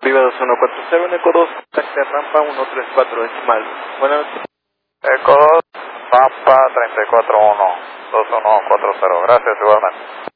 Viva 2140 en Eco 2, taxi rampa 134 decimal. Buenas noches. Eco 2, rampa 341, 2140, gracias igualmente.